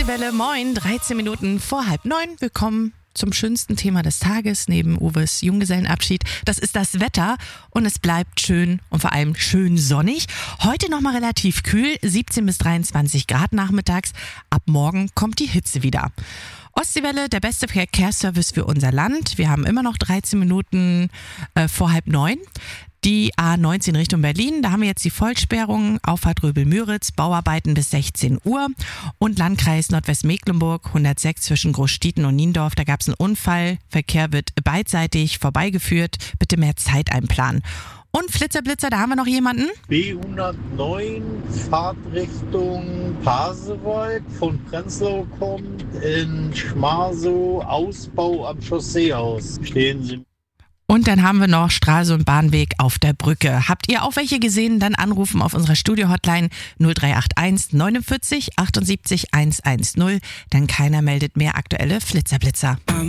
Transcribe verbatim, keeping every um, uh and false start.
Ostseewelle, moin, dreizehn Minuten vor halb neun. Willkommen zum schönsten Thema des Tages neben Uwes Junggesellenabschied. Das ist das Wetter und es bleibt schön und vor allem schön sonnig. Heute nochmal relativ kühl, siebzehn bis dreiundzwanzig Grad nachmittags. Ab morgen kommt die Hitze wieder. Ostseewelle, der beste Verkehrsservice für unser Land. Wir haben immer noch dreizehn Minuten äh, vor halb neun. Die A neunzehn Richtung Berlin, da haben wir jetzt die Vollsperrung, Auffahrt Röbel-Müritz, Bauarbeiten bis sechzehn Uhr und Landkreis Nordwestmecklenburg, hundertsechs zwischen Großstieten und Niendorf, da gab es einen Unfall, Verkehr wird beidseitig vorbeigeführt, bitte mehr Zeit einplanen. Und Flitzer-Blitzer, da haben wir noch jemanden. B hundertneun, Fahrtrichtung Pasewalk, von Prenzlau kommt, in Schmarsow, Ausbau am Chausseehaus. Stehen Sie. Und dann haben wir noch Straße und Bahnweg auf der Brücke. Habt ihr auch welche gesehen? Dann anrufen auf unserer Studio-Hotline null drei acht eins neunundvierzig achtundsiebzig hundertzehn. Denn keiner meldet mehr aktuelle Flitzer-Blitzer.